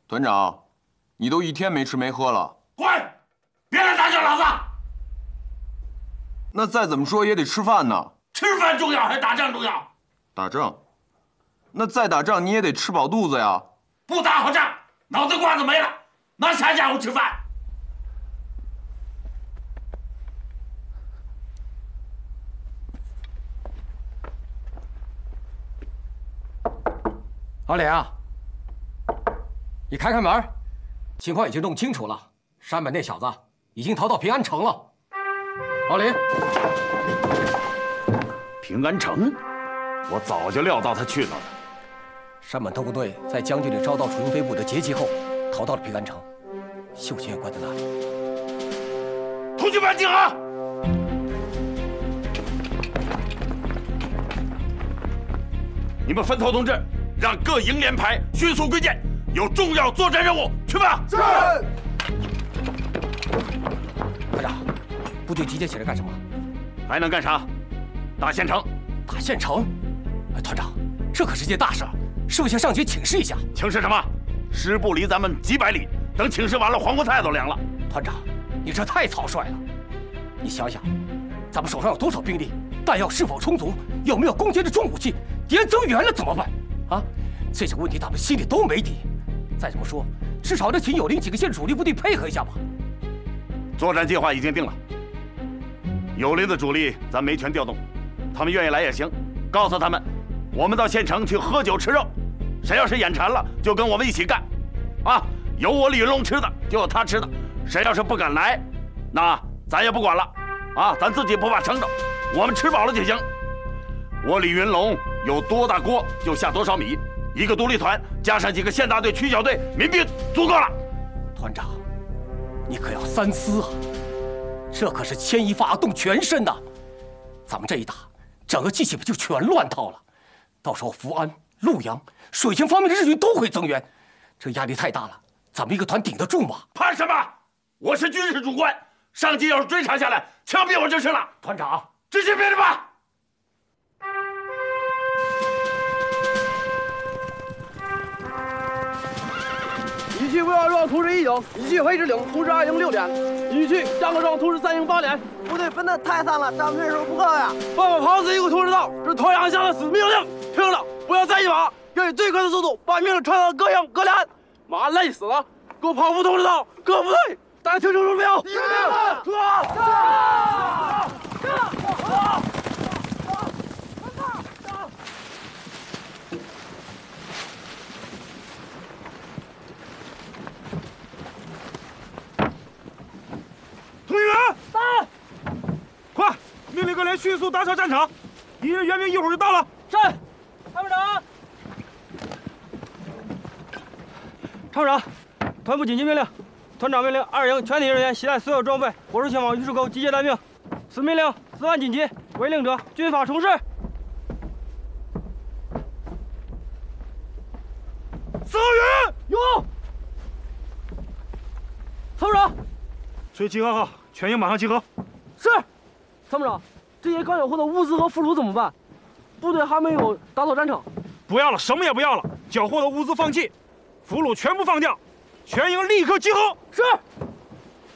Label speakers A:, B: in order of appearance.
A: 团长，你都1天没吃没喝了。
B: 滚！别来打搅老子！
A: 那再怎么说也得吃饭呢。
B: 吃饭重要还是打仗重要？
A: 打仗？那再打仗你也得吃饱肚子呀。
B: 不打好仗，脑子瓜子没了，拿啥家伙吃饭？
C: 老李啊，你开开门，情况已经弄清楚了，山本那小子已经逃到平安城了。老李，
B: 平安城，我早就料到他去那儿了。
C: 山本特工队在将军里遭到楚英飞部的截击后，逃到了平安城，秀琴也关在那里。
B: 同学们集合！你们分头通知，让各营连排迅速归建，有重要作战任务，去吧！
D: 是。
C: 团长，部队集结起来干什么？
B: 还能干啥？打县城。
C: 打县城？哎，团长，这可是件大事，是不是向上级请示一下？
B: 请示什么？师部离咱们几百里，等请示完了，黄瓜菜都凉了。
C: 团长，你这太草率了。你想想，咱们手上有多少兵力，弹药是否充足，有没有攻坚的重武器？敌人增援了怎么办？啊，这些问题咱们心里都没底。再怎么说，至少得请友邻几个县主力部队配合一下吧。
B: 作战计划已经定了，友邻的主力咱没全调动，他们愿意来也行。告诉他们，我们到县城去喝酒吃肉，谁要是眼馋了，就跟我们一起干。啊，有我李云龙吃的，就有他吃的。谁要是不敢来，那咱也不管了。啊，咱自己不怕撑着，我们吃饱了就行。我李云龙有多大锅就下多少米，一个独立团加上几个县大队、区小队、民兵足够了。
C: 团长，你可要三思啊！这可是牵一发而动全身呐！咱们这一打，整个机器不就全乱套了？到时候福安、潞阳、水前方面的日军都会增援，这压力太大了。咱们一个团顶得住吗？
B: 怕什么？我是军事主官，上级要是追查下来，枪毙我就是了。
C: 团长，
B: 执行命令吧。
D: 一区卫二庄通知1营，一区黑指令通知2营6连，一区张各庄通知3营8连。
E: 部队分得太散了，咱们人手不够呀。
D: 报告炮子一个通知到，这团长下的死命令，听了不要再一马，要以最快的速度把命令传到各营各连。妈累死了，给我跑步通知到，各部队，大家听清楚了没有？听明白。出发！
F: 同学们，到！快，命令各连迅速打扫战场，敌人援兵一会儿就到了。
D: 是，参谋长。参谋长，团部紧急命令，团长命令2营全体人员携带所有装备，火速前往鱼市沟集结待命。此命令此案紧急，违令者军法从事。
F: 司令员
D: 有。参谋长。
F: 随集合号，全营马上集合。
D: 是，参谋长，这些刚缴获的物资和俘虏怎么办？部队还没有打扫战场。
F: 不要了，什么也不要了，缴获的物资放弃，俘虏全部放掉，全营立刻集合。
D: 是。